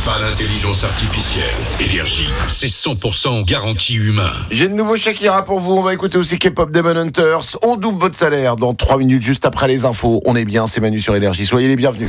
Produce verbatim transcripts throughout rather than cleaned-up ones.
pas l'intelligence artificielle. Énergie, c'est cent pour cent garantie humain. J'ai de nouveau Shakira pour vous. On va écouter aussi K-pop Demon Hunters. On double votre salaire dans trois minutes, juste après les infos. On est bien, c'est Manu sur Énergie. Soyez les bienvenus.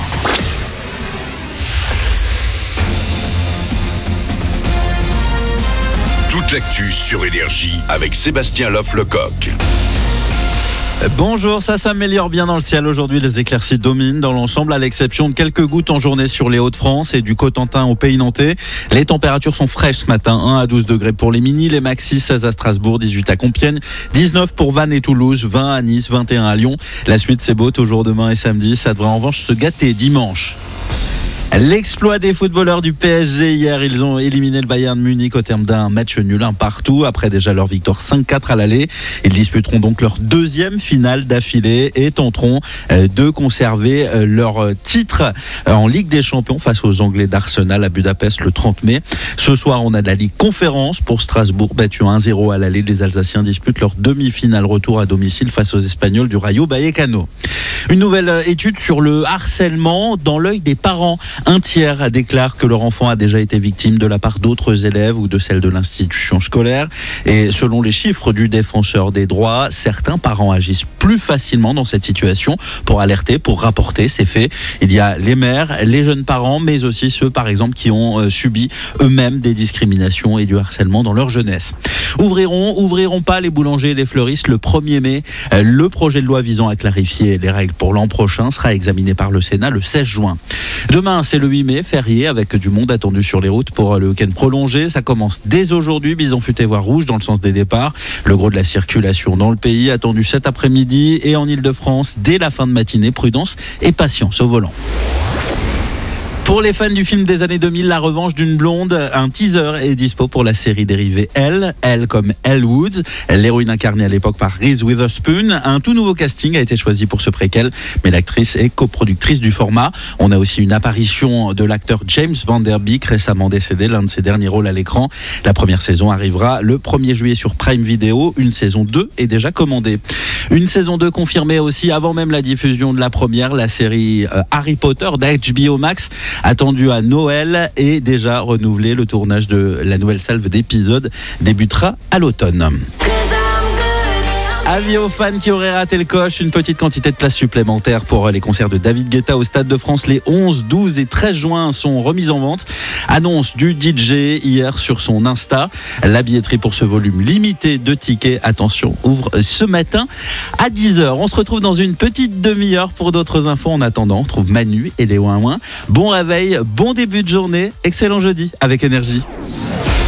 Toute l'actu sur Énergie avec Sébastien Loff-Lecoq. Bonjour, ça s'améliore bien dans le ciel aujourd'hui. Les éclaircies dominent dans l'ensemble, à l'exception de quelques gouttes en journée sur les Hauts-de-France et du Cotentin au Pays Nantais. Les températures sont fraîches ce matin, un à douze degrés pour les minis, les maxis seize à Strasbourg, dix-huit à Compiègne, dix-neuf pour Vannes et Toulouse, vingt à Nice, vingt et un à Lyon. La suite c'est beau, toujours demain et samedi. Ça devrait en revanche se gâter dimanche. L'exploit des footballeurs du P S G hier, ils ont éliminé le Bayern Munich au terme d'un match nul un partout après déjà leur victoire cinq quatre à l'aller. Ils disputeront donc leur deuxième finale d'affilée et tenteront de conserver leur titre en Ligue des Champions face aux Anglais d'Arsenal à Budapest le trente mai. Ce soir, on a de la Ligue Conférence pour Strasbourg, battu un zéro à l'aller. Les Alsaciens disputent leur demi-finale retour à domicile face aux Espagnols du Rayo Vallecano. Une nouvelle étude sur le harcèlement dans l'œil des parents. Un tiers déclare que leur enfant a déjà été victime de la part d'autres élèves ou de celle de l'institution scolaire. Et selon les chiffres du défenseur des droits, certains parents agissent plus facilement dans cette situation pour alerter, pour rapporter ces faits. Il y a les mères, les jeunes parents, mais aussi ceux, par exemple, qui ont subi eux-mêmes des discriminations et du harcèlement dans leur jeunesse. Ouvriront, ouvriront pas les boulangers et les fleuristes le premier mai. Le projet de loi visant à clarifier les règles pour l'an prochain sera examiné par le Sénat le seize juin. Demain, c'est le huit mai, férié, avec du monde attendu sur les routes pour le week-end prolongé. Ça commence dès aujourd'hui, bison futé voire rouge dans le sens des départs. Le gros de la circulation dans le pays attendu cet après-midi et en Ile-de-France dès la fin de matinée. Prudence et patience au volant. Pour les fans du film des années deux mille, La Revanche d'une blonde, un teaser est dispo pour la série dérivée Elle, Elle comme Elle Woods, l'héroïne incarnée à l'époque par Reese Witherspoon. Un tout nouveau casting a été choisi pour ce préquel, mais l'actrice est coproductrice du format. On a aussi une apparition de l'acteur James Van Der Beek, récemment décédé, l'un de ses derniers rôles à l'écran. La première saison arrivera le premier juillet sur Prime Video. Une saison deux est déjà commandée. Une saison deux confirmée aussi avant même la diffusion de la première. La série euh, Harry Potter d'H B O Max, attendue à Noël et déjà renouvelée. Le tournage de la nouvelle salve d'épisodes débutera à l'automne. Avis aux fans qui auraient raté le coche, une petite quantité de places supplémentaires pour les concerts de David Guetta au Stade de France les onze, douze et treize juin sont remises en vente. Annonce du D J hier sur son Insta. La billetterie pour ce volume limité de tickets, attention, ouvre ce matin à dix heures. On se retrouve dans une petite demi-heure pour d'autres infos. En attendant, on trouve Manu et Léo Ouin. Bon réveil, bon début de journée, excellent jeudi avec Énergie.